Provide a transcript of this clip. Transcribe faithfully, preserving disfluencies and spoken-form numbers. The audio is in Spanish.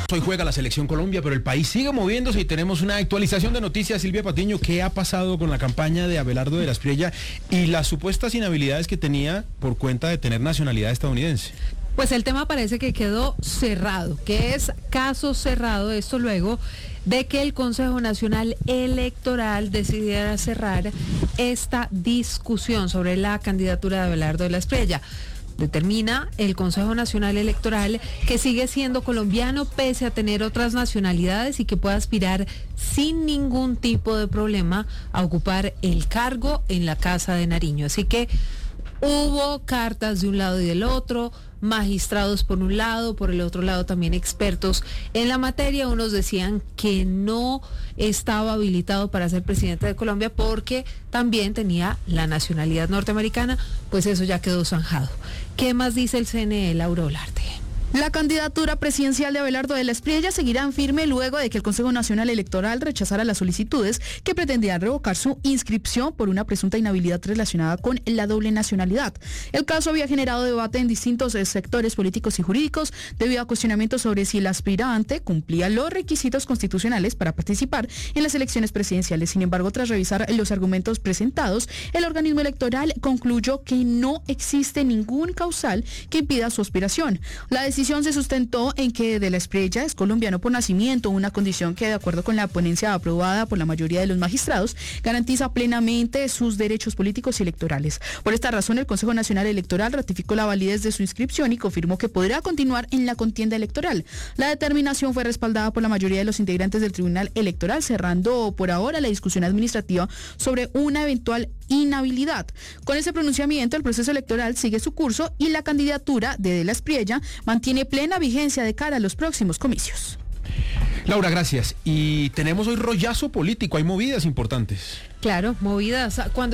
Hoy juega la Selección Colombia, pero el país sigue moviéndose y tenemos una actualización de noticias. Silvia Patiño, ¿qué ha pasado con la campaña de Abelardo de la Espriella y las supuestas inhabilidades que tenía por cuenta de tener nacionalidad estadounidense? Pues el tema parece que quedó cerrado, que es caso cerrado, esto luego de que el Consejo Nacional Electoral decidiera cerrar esta discusión sobre la candidatura de Abelardo de la Espriella. Determina el Consejo Nacional Electoral que sigue siendo colombiano pese a tener otras nacionalidades y que puede aspirar sin ningún tipo de problema a ocupar el cargo en la Casa de Nariño. Así que hubo cartas de un lado y del otro, magistrados por un lado, por el otro lado también expertos en la materia. Unos decían que no estaba habilitado para ser presidente de Colombia porque también tenía la nacionalidad norteamericana, pues eso ya quedó zanjado. ¿Qué más dice el C N E, Laura Olarte? La candidatura presidencial de Abelardo de la Espriella seguirá en firme luego de que el Consejo Nacional Electoral rechazara las solicitudes que pretendían revocar su inscripción por una presunta inhabilidad relacionada con la doble nacionalidad. El caso había generado debate en distintos sectores políticos y jurídicos debido a cuestionamientos sobre si el aspirante cumplía los requisitos constitucionales para participar en las elecciones presidenciales. Sin embargo, tras revisar los argumentos presentados, el organismo electoral concluyó que no existe ningún causal que impida su aspiración. La decisión se sustentó en que de la Espriella es colombiano por nacimiento, una condición que, de acuerdo con la ponencia aprobada por la mayoría de los magistrados, garantiza plenamente sus derechos políticos y electorales. Por esta razón, el Consejo Nacional Electoral ratificó la validez de su inscripción y confirmó que podrá continuar en la contienda electoral. La determinación fue respaldada por la mayoría de los integrantes del Tribunal Electoral, cerrando por ahora la discusión administrativa sobre una eventual inhabilidad. Con ese pronunciamiento, el proceso electoral sigue su curso y la candidatura de De la Espriella mantiene plena vigencia de cara a los próximos comicios. Laura, gracias. Y tenemos hoy rollazo político, hay movidas importantes. Claro, movidas. Cuando